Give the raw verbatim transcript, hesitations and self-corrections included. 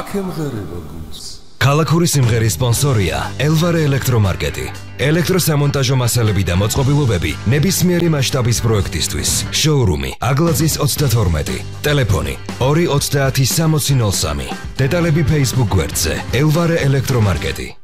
აქემღერება გულს. ქალაქური სიმღერის სპონსორია ელვარე ელექტრომარკეტი. ელექტროსამონტაჟო მასალები და მოწყობილობები ნებისმიერი მასშტაბის პროექტისთვის. შოურუმი აგლაძის ოცდათორმეტი. ტელეფონი ორი ოცდაათი სამოცი ნოლ სამი. დეტალები Facebook გვერდზე ელვარე ელექტრომარკეტი.